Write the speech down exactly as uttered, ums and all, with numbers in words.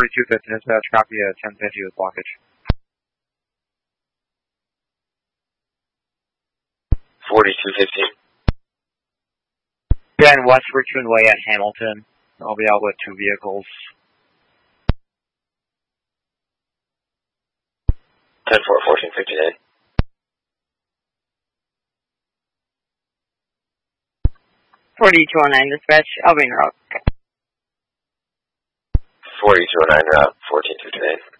forty-two fifteen dispatch, copy a ten fifty with blockage. forty-two fifteen. Ben, West Richmond Way at Hamilton. I'll be out with two vehicles. ten four, fourteen fifty-nine. forty-two oh nine dispatch, Albion Rock. forty-two oh nine route, fourteen fifty-nine.